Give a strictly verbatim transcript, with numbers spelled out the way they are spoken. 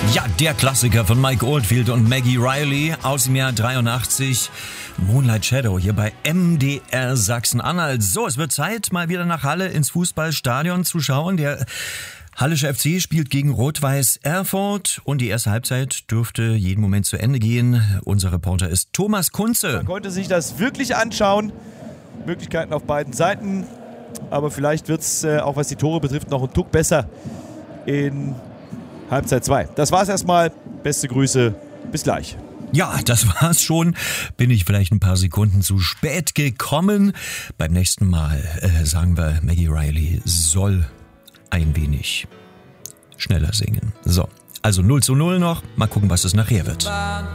Ja, der Klassiker von Mike Oldfield und Maggie Riley aus dem Jahr dreiundachtzig. Moonlight Shadow hier bei M D R Sachsen-Anhalt. So, es wird Zeit, mal wieder nach Halle ins Fußballstadion zu schauen. Der Hallische F C spielt gegen Rot-Weiß Erfurt und die erste Halbzeit dürfte jeden Moment zu Ende gehen. Unser Reporter ist Thomas Kunze. Man konnte sich das wirklich anschauen. Möglichkeiten auf beiden Seiten. Aber vielleicht wird es, äh, auch was die Tore betrifft, noch ein Tuck besser in Halbzeit zwei. Das war's erstmal. Beste Grüße. Bis gleich. Ja, das war's schon. Bin ich vielleicht ein paar Sekunden zu spät gekommen. Beim nächsten Mal äh, sagen wir, Maggie Riley soll ein wenig schneller singen. So, also null zu null noch. Mal gucken, was es nachher wird.